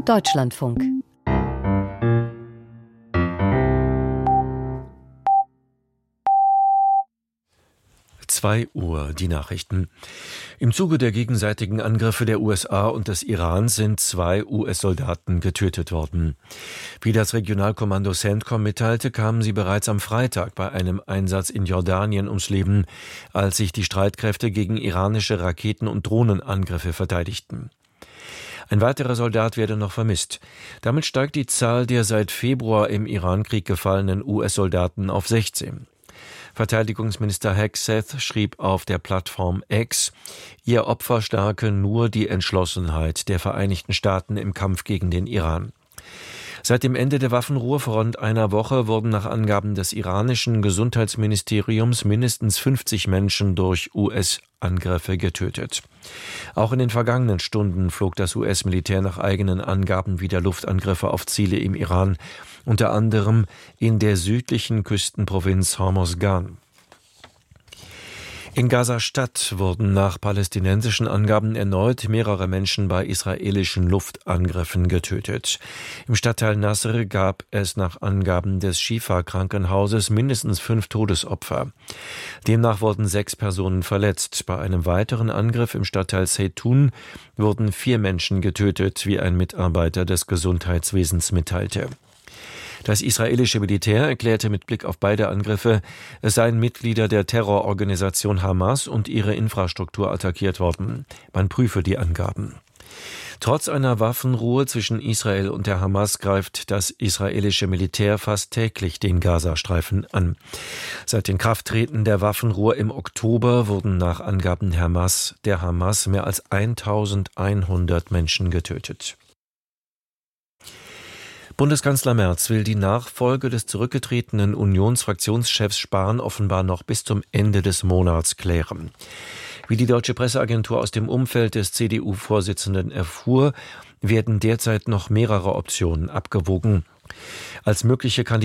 Deutschlandfunk. Uhr, die Nachrichten. Im Zuge der gegenseitigen Angriffe der USA und des Iran sind 2 US-Soldaten getötet worden. Wie das Regionalkommando CENTCOM mitteilte, kamen sie bereits am Freitag bei einem Einsatz in Jordanien ums Leben, als sich die Streitkräfte gegen iranische Raketen- und Drohnenangriffe verteidigten. Ein weiterer Soldat werde noch vermisst. Damit steigt die Zahl der seit Februar im Irankrieg gefallenen US-Soldaten auf 16. Verteidigungsminister Hegseth schrieb auf der Plattform X, ihr Opfer stärke nur die Entschlossenheit der Vereinigten Staaten im Kampf gegen den Iran. Seit dem Ende der Waffenruhe vor rund einer Woche wurden nach Angaben des iranischen Gesundheitsministeriums mindestens 50 Menschen durch US-Angriffe getötet. Auch in den vergangenen Stunden flog das US-Militär nach eigenen Angaben wieder Luftangriffe auf Ziele im Iran, unter anderem in der südlichen Küstenprovinz Hormozgan. In Gaza-Stadt wurden nach palästinensischen Angaben erneut mehrere Menschen bei israelischen Luftangriffen getötet. Im Stadtteil Nasr gab es nach Angaben des Shifa-Krankenhauses mindestens 5 Todesopfer. Demnach wurden 6 Personen verletzt. Bei einem weiteren Angriff im Stadtteil Zeytun wurden 4 Menschen getötet, wie ein Mitarbeiter des Gesundheitswesens mitteilte. Das israelische Militär erklärte mit Blick auf beide Angriffe, es seien Mitglieder der Terrororganisation Hamas und ihre Infrastruktur attackiert worden. Man prüfe die Angaben. Trotz einer Waffenruhe zwischen Israel und der Hamas greift das israelische Militär fast täglich den Gazastreifen an. Seit dem Inkrafttreten der Waffenruhe im Oktober wurden nach Angaben der Hamas mehr als 1100 Menschen getötet. Bundeskanzler Merz will die Nachfolge des zurückgetretenen Unionsfraktionschefs Spahn offenbar noch bis zum Ende des Monats klären. Wie die Deutsche Presseagentur aus dem Umfeld des CDU-Vorsitzenden erfuhr, werden derzeit noch mehrere Optionen abgewogen. Als mögliche